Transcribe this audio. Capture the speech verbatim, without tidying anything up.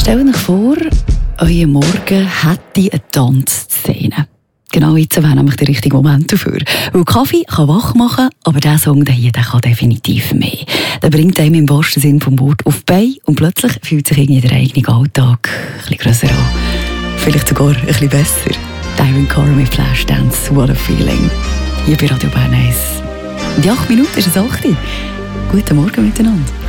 Stellt euch vor, euer Morgen hätte eine Tanzszene. Genau jetzt wäre nämlich der richtige Moment dafür. Weil Kaffee kann wach machen, aber dieser Song der hier, der kann definitiv mehr. Der bringt einem im wahrsten Sinne vom Wort auf die Beine und plötzlich fühlt sich irgendwie der eigene Alltag ein bisschen grösser an. Vielleicht sogar ein bisschen besser. Darren Carr mit Flashdance, what a feeling. Hier bei Radio Bern eins. In acht Minuten ist es acht. Guten Morgen miteinander.